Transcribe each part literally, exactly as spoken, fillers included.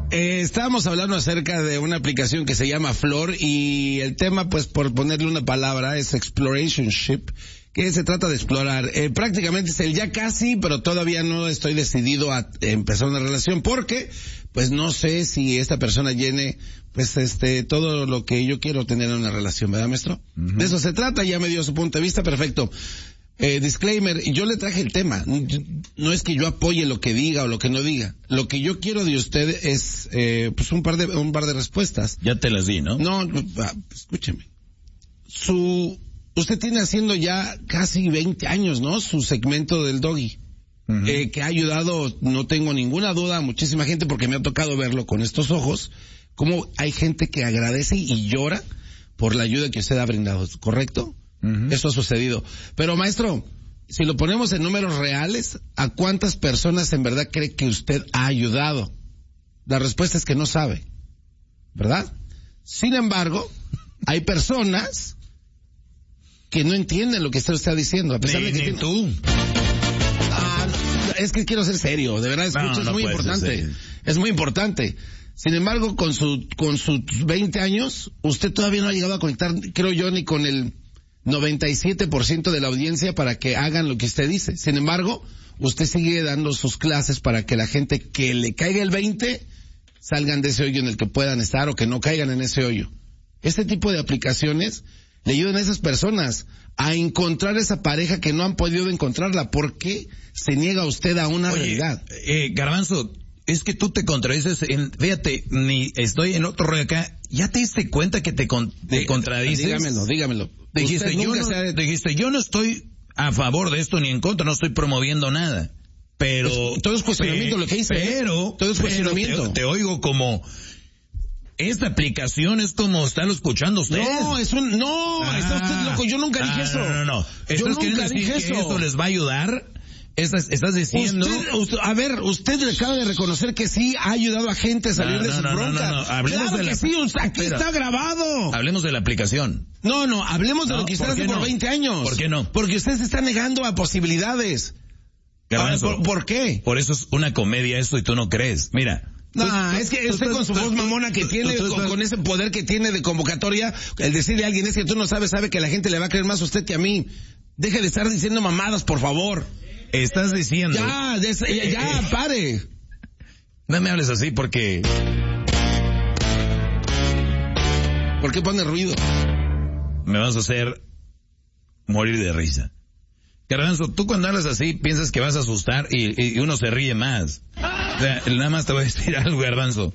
Eh, estábamos hablando acerca de una aplicación que se llama Flor y el tema, pues por ponerle una palabra, es explorationship, que se trata de explorar. Eh, prácticamente es el ya casi, pero todavía no estoy decidido a empezar una relación porque, pues no sé si esta persona llene, pues este, todo lo que yo quiero tener en una relación, ¿verdad, maestro? Uh-huh. De eso se trata, ya me dio su punto de vista, perfecto. Eh, disclaimer, yo le traje el tema. No es que yo apoye lo que diga o lo que no diga. Lo que yo quiero de usted es, eh, pues un par de, un par de respuestas. Ya te las di, ¿no? No, ah, escúcheme. Su, usted tiene haciendo ya casi veinte años, ¿no? Su segmento del Doggy. Uh-huh. Eh, que ha ayudado, no tengo ninguna duda, a muchísima gente porque me ha tocado verlo con estos ojos. Como hay gente que agradece y llora por la ayuda que usted ha brindado, ¿correcto? Uh-huh. Eso ha sucedido. Pero maestro, si lo ponemos en números reales, ¿a cuántas personas en verdad cree que usted ha ayudado? La respuesta es que no sabe, ¿verdad? Sin embargo, hay personas que no entienden lo que usted está diciendo, a pesar ni, de que ni tiene... tú. Ah, es que quiero ser serio, de verdad, escucha, no, no es muy importante. Es muy importante. Sin embargo, con su con sus veinte años, usted todavía no ha llegado a conectar, creo yo, ni con el noventa y siete por ciento de la audiencia para que hagan lo que usted dice. Sin embargo, usted sigue dando sus clases para que la gente que le caiga el veinte salgan de ese hoyo en el que puedan estar o que no caigan en ese hoyo. Este tipo de aplicaciones le ayudan a esas personas a encontrar esa pareja que no han podido encontrarla. ¿Por qué se niega usted a una Oye, realidad? Eh, Garbanzo, es que tú te contradices en, fíjate, ni estoy en otro rollo acá, ¿ya te diste cuenta que te, con, te contradices? Dígamelo, dígamelo. Dijiste yo, no, ha... dijiste, yo no estoy a favor de esto ni en contra, no estoy promoviendo nada. Pero... Es, todo es cuestionamiento pe, lo que dice. Pero... Todo es cuestionamiento. Te, te oigo como... Esta aplicación es como estarlo escuchando usted. No, es un... No, ah, está usted loco, yo nunca dije ah, eso. No, no, no. Yo nunca dije que eso. ¿Eso les va a ayudar? Estás, estás diciendo... Usted, usted, a ver, usted le acaba de reconocer que sí ha ayudado a gente a salir no, de no, sus no, broncas. No, no, no. Hablemos claro de que la... sí, aquí Pero, está grabado. Hablemos de la aplicación. No, no, hablemos de no, lo que usted ¿por hace no? por veinte años. ¿Por qué no? Porque usted se está negando a posibilidades. Garbanzo, ¿Por, ¿Por qué? Por eso es una comedia esto y tú no crees. Mira... No, nah, es que usted con su voz mamona que tiene, con, con ese poder que tiene de convocatoria, el decirle a alguien es que tú no sabes, sabe que la gente le va a creer más a usted que a mí. Deje de estar diciendo mamadas, por favor. Estás diciendo... Ya, des, ya, ya, pare. No me hables así porque... ¿Por qué pone ruido? Me vas a hacer morir de risa. Garbanzo, tú cuando hablas así piensas que vas a asustar y, y uno se ríe más. O sea, nada más te voy a decir algo, Garbanzo.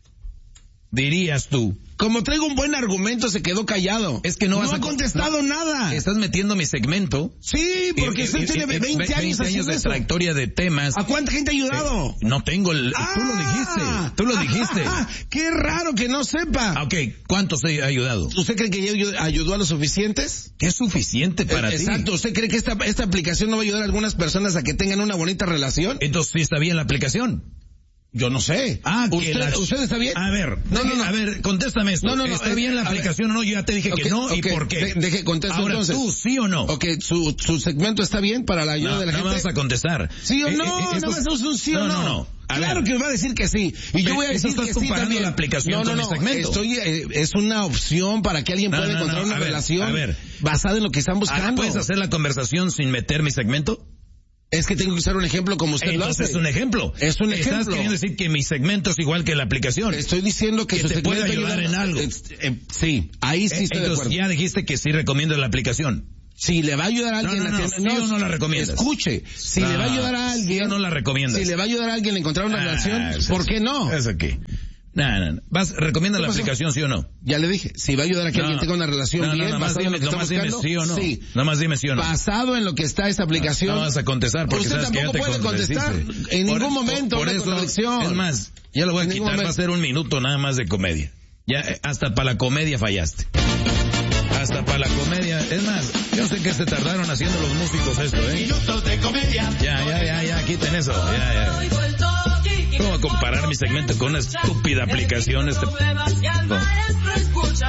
Dirías tú... Como traigo un buen argumento, se quedó callado. Es que no, no vas ha a contestado no, nada. Estás metiendo mi segmento. Sí, porque y, usted y, tiene veinte, veinte años, veinte años de eso. trayectoria de temas. ¿A cuánta gente ha ayudado? Eh, no tengo el... Ah, tú lo dijiste. Tú lo dijiste. Ah, qué raro que no sepa. Ok, ¿cuántos he ayudado? ¿Usted cree que ya ayudó a los suficientes? ¿Qué es suficiente para eh, ti? Exacto. ¿Usted cree que esta, esta aplicación no va a ayudar a algunas personas a que tengan una bonita relación? Entonces, ¿sí está bien la aplicación? Yo no sé. Ah, ¿Usted, la... ¿Usted está bien? A ver, no, deje, no, no. A ver, contéstame esto. No, no, no. ¿Está bien la aplicación ver. o no? Yo ya te dije okay, que no. Okay, ¿Y por qué? De, deje, contesto Ahora, entonces. ¿tú sí o no? Ok, ¿su, su segmento está bien para la ayuda no, de la no gente? No vas a contestar. ¿Sí o eh, no? Eh, no vas a usar un sí o no. No, no, no. A claro ver. que me va a decir que sí. Y yo voy a decir estás que sí comparando la aplicación no, no, con no, mi segmento. Estoy, eh, es una opción para que alguien no, pueda no, encontrar no, una a ver, relación a ver. basada en lo que están buscando. ¿Puedes hacer la conversación sin meter mi segmento? Es que tengo que usar un ejemplo como usted Entonces lo hace. es un ejemplo. Es un ejemplo. Estás queriendo decir que mi segmento es igual que la aplicación. Estoy diciendo que, que su te puede ayudar ayuda, en algo. Eh, eh, sí, ahí sí eh, estoy de acuerdo. Entonces ya dijiste que sí recomiendo la aplicación. Si le va a ayudar a alguien... No, no, no, a sí o no la recomiendas. Escuche, si no, le va a ayudar a alguien... Sí o no la recomiendas. Si le va a ayudar a alguien a encontrar una ah, relación, es ¿por qué no? Es aquí. No, no, no. Vas, ¿recomienda la aplicación, sí o no? Ya le dije, si va a ayudar a que no, alguien tenga una relación no, no, bien, no, basado dime, en lo que está buscando, dime sí o no. Sí. Nomás dime sí o no. Basado en lo que está esta aplicación. No, no vas a contestar porque usted sabes que ya te puede contestar en por, ningún momento por, por una eso, contradicción. Es más, ya lo voy a en quitar, va a ser un minuto nada más de comedia. Ya, hasta para la comedia fallaste. Hasta para la comedia. Es más, yo sé que se tardaron haciendo los músicos esto, ¿eh? Minutos de comedia. Ya, ya, ya, ya, quiten eso. Ya, ya. ¿Cómo comparar mi segmento con una estúpida aplicación? Este... No.